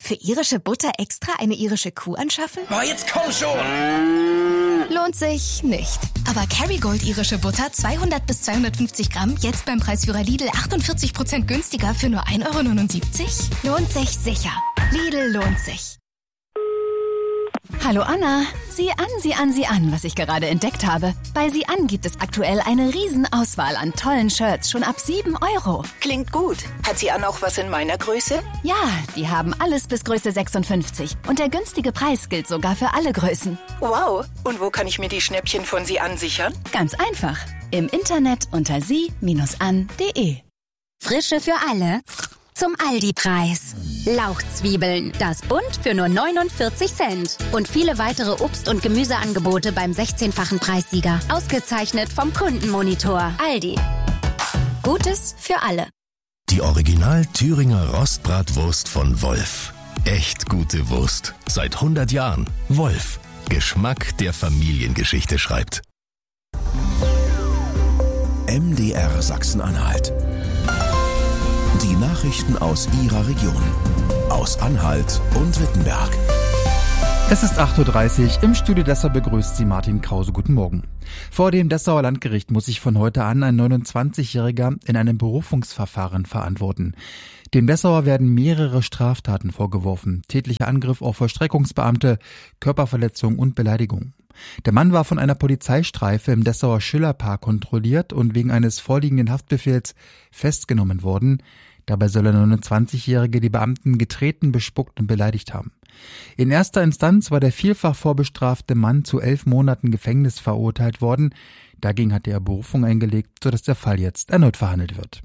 Für irische Butter extra eine irische Kuh anschaffen? Oh, jetzt komm schon! Lohnt sich nicht. Aber Kerrygold irische Butter 200 bis 250 Gramm jetzt beim Preisführer Lidl 48% günstiger für nur 1,79 €? Lohnt sich sicher. Lidl lohnt sich. Hallo Anna, sieh an, was ich gerade entdeckt habe. Bei Sieh an gibt es aktuell eine Riesenauswahl an tollen Shirts, schon ab 7 €. Klingt gut. Hat Sieh an auch was in meiner Größe? Ja, die haben alles bis Größe 56. Und der günstige Preis gilt sogar für alle Größen. Wow. Und wo kann ich mir die Schnäppchen von Sieh an sichern? Ganz einfach. Im Internet unter sie-an.de. Frische für alle. Zum Aldi-Preis. Lauchzwiebeln, das Bund für nur 49 Cent. Und viele weitere Obst- und Gemüseangebote beim 16-fachen Preissieger. Ausgezeichnet vom Kundenmonitor. Aldi. Gutes für alle. Die Original Thüringer Rostbratwurst von Wolf. Echt gute Wurst. Seit 100 Jahren. Wolf. Geschmack, der Familiengeschichte schreibt. MDR Sachsen-Anhalt. Die Nachrichten aus Ihrer Region. Aus Anhalt und Wittenberg. Es ist 8:30 Uhr. Im Studio Dessau begrüßt Sie Martin Krause. Guten Morgen. Vor dem Dessauer Landgericht muss sich von heute an ein 29-Jähriger in einem Berufungsverfahren verantworten. Dem Dessauer werden mehrere Straftaten vorgeworfen. Tätlicher Angriff auf Vollstreckungsbeamte, Körperverletzung und Beleidigung. Der Mann war von einer Polizeistreife im Dessauer Schillerpark kontrolliert und wegen eines vorliegenden Haftbefehls festgenommen worden. Dabei soll der 29-Jährige die Beamten getreten, bespuckt und beleidigt haben. In erster Instanz war der vielfach vorbestrafte Mann zu 11 Monaten Gefängnis verurteilt worden. Dagegen hat er Berufung eingelegt, sodass der Fall jetzt erneut verhandelt wird.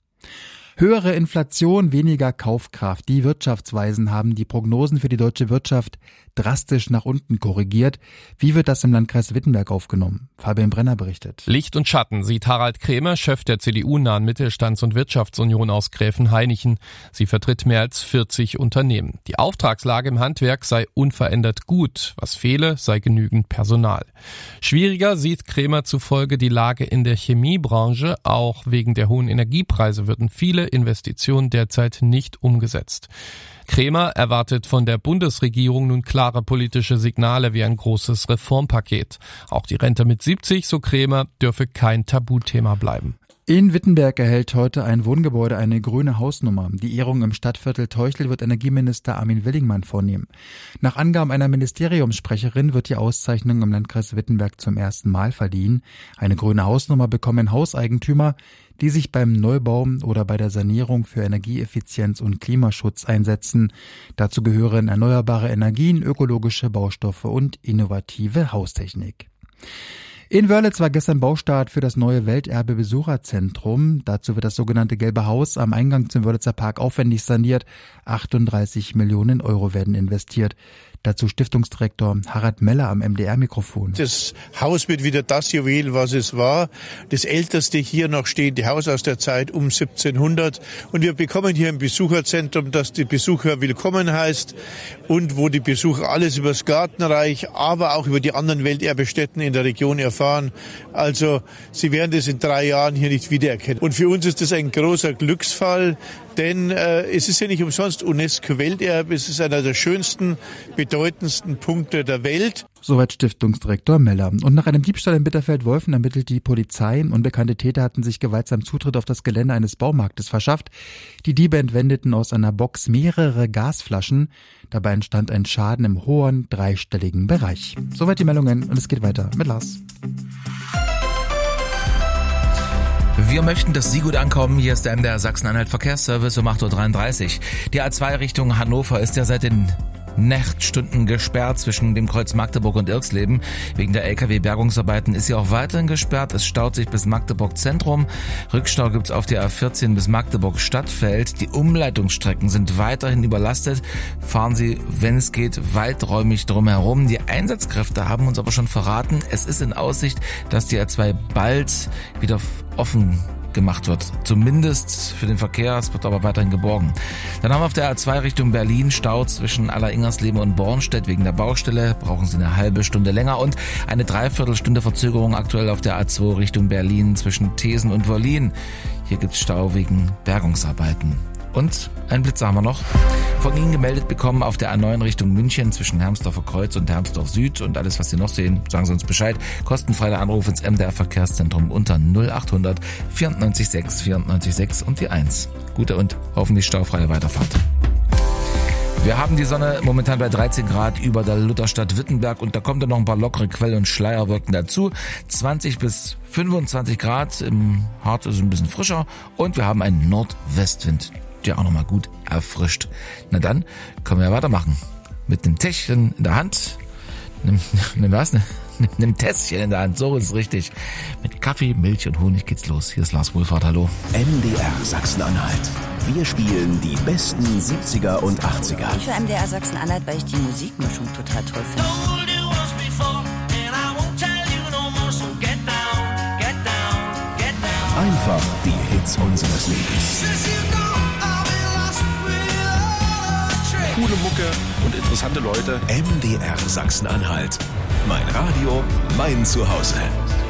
Höhere Inflation, weniger Kaufkraft. Die Wirtschaftsweisen haben die Prognosen für die deutsche Wirtschaft drastisch nach unten korrigiert. Wie wird das im Landkreis Wittenberg aufgenommen? Fabian Brenner berichtet. Licht und Schatten sieht Harald Krämer, Chef der CDU-nahen Mittelstands- und Wirtschaftsunion aus Gräfenhainichen. Sie vertritt mehr als 40 Unternehmen. Die Auftragslage im Handwerk sei unverändert gut. Was fehle, sei genügend Personal. Schwieriger sieht Krämer zufolge die Lage in der Chemiebranche. Auch wegen der hohen Energiepreise würden viele Investitionen derzeit nicht umgesetzt. Krämer erwartet von der Bundesregierung nun klare politische Signale wie ein großes Reformpaket. Auch die Rente mit 70, so Krämer, dürfe kein Tabuthema bleiben. In Wittenberg erhält heute ein Wohngebäude eine grüne Hausnummer. Die Ehrung im Stadtviertel Teuchel wird Energieminister Armin Willingmann vornehmen. Nach Angaben einer Ministeriumssprecherin wird die Auszeichnung im Landkreis Wittenberg zum ersten Mal verliehen. Eine grüne Hausnummer bekommen Hauseigentümer, die sich beim Neubau oder bei der Sanierung für Energieeffizienz und Klimaschutz einsetzen. Dazu gehören erneuerbare Energien, ökologische Baustoffe und innovative Haustechnik. In Wörlitz war gestern Baustart für das neue Welterbe-Besucherzentrum. Dazu wird das sogenannte Gelbe Haus am Eingang zum Wörlitzer Park aufwendig saniert. 38 Millionen Euro werden investiert. Dazu Stiftungsdirektor Harald Meller am MDR-Mikrofon. Das Haus wird wieder das Juwel, was es war. Das älteste hier noch stehende Haus aus der Zeit um 1700. Und wir bekommen hier ein Besucherzentrum, das die Besucher willkommen heißt und wo die Besucher alles über das Gartenreich, aber auch über die anderen Welterbestätten in der Region erfahren. Also Sie werden das in 3 Jahren hier nicht wiedererkennen. Und für uns ist das ein großer Glücksfall, denn es ist ja nicht umsonst UNESCO-Welterbe. Es ist einer der schönsten, bedeutendsten Punkte der Welt. Soweit Stiftungsdirektor Meller. Und nach einem Diebstahl in Bitterfeld-Wolfen ermittelt die Polizei. Unbekannte Täter hatten sich gewaltsam Zutritt auf das Gelände eines Baumarktes verschafft. Die Diebe entwendeten aus einer Box mehrere Gasflaschen. Dabei entstand ein Schaden im hohen, 3-stelligen Bereich. Soweit die Meldungen und es geht weiter mit Lars. Wir möchten, dass Sie gut ankommen. Hier ist der MDR Sachsen-Anhalt Verkehrsservice um 8:33 Uhr. Die A2 Richtung Hannover ist ja seit den Nachtstunden gesperrt zwischen dem Kreuz Magdeburg und Irxleben. Wegen der LKW-Bergungsarbeiten ist sie auch weiterhin gesperrt. Es staut sich bis Magdeburg Zentrum. Rückstau gibt's auf der A14 bis Magdeburg Stadtfeld. Die Umleitungsstrecken sind weiterhin überlastet. Fahren Sie, wenn es geht, weiträumig drumherum. Die Einsatzkräfte haben uns aber schon verraten, es ist in Aussicht, dass die A2 bald wieder offen gemacht wird. Zumindest für den Verkehr, es wird aber weiterhin geborgen. Dann haben wir auf der A2 Richtung Berlin Stau zwischen Aller-Ingersleben und Bornstedt wegen der Baustelle. Brauchen Sie eine halbe Stunde länger und eine Dreiviertelstunde Verzögerung aktuell auf der A2 Richtung Berlin zwischen Thesen und Wollin. Hier gibt's Stau wegen Bergungsarbeiten. Und ein Blitzer haben wir noch. von Ihnen gemeldet bekommen auf der A9 Richtung München zwischen Hermsdorfer Kreuz und Hermsdorf Süd und alles, was Sie noch sehen, sagen Sie uns Bescheid. Kostenfrei der Anruf ins MDR Verkehrszentrum unter 0800 94 6 94 6 und die 1. Gute und hoffentlich staufreie Weiterfahrt. Wir haben die Sonne momentan bei 13 Grad über der Lutherstadt Wittenberg und da kommen dann noch ein paar lockere Quell- und Schleierwolken dazu. 20 bis 25 Grad, im Harz ist es ein bisschen frischer und wir haben einen Nordwestwind, der auch nochmal gut erfrischt. Na dann können wir ja weitermachen. Mit einem Täschchen in der Hand, einem Tässchen in der Hand, so ist es richtig. Mit Kaffee, Milch und Honig geht's los. Hier ist Lars Wohlfahrt, hallo. MDR Sachsen-Anhalt. Wir spielen die besten 70er und 80er. Ich höre MDR Sachsen-Anhalt, weil ich die Musikmischung total toll finde. Einfach die Hits unseres Lebens. Coole Mucke und interessante Leute. MDR Sachsen-Anhalt. Mein Radio, mein Zuhause.